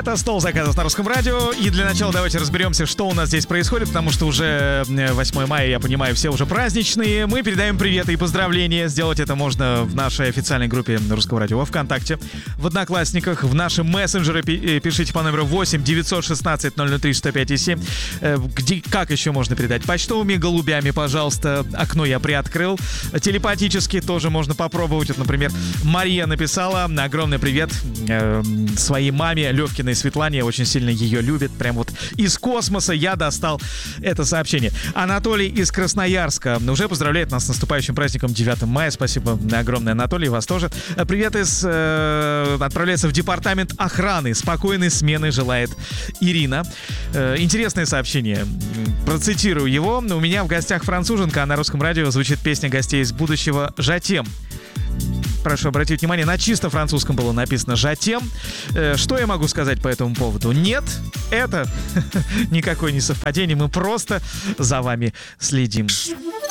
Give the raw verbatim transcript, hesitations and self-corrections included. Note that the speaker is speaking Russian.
Это «Стол заказов» на Русском радио. И для начала давайте разберемся, что у нас здесь происходит, потому что уже восьмое мая, я понимаю, все уже праздничные. Мы передаем приветы и поздравления. Сделать это можно в нашей официальной группе Русского радио во ВКонтакте, в Одноклассниках, в наши мессенджеры. Пишите по номеру восемь девятьсот шестнадцать ноль ноль три сто пять семь. Где, как еще можно передать? Почтовыми голубями, пожалуйста. Окно я приоткрыл. Телепатически тоже можно попробовать. Вот, например, Мария написала: огромный привет э, своей маме Левкиной Светлане. Очень сильно ее любит. Прям вот из космоса я достал это сообщение. Анатолий из Красноярска уже поздравляет нас с наступающим праздником девятого мая. Спасибо огромное, Анатолий, вас тоже. Привет из э, отправляется в департамент охраны. Спокойной смены желает Ирина. Э, интересное сообщение. Процитирую его. У меня в гостях француженка, а на Русском радио звучит песня гостей из будущего «Жатем». Прошу обратить внимание, на чисто французском было написано «Жатем». Э, что я могу сказать по этому поводу? Нет, это никакое не совпадение. Мы просто за вами следим.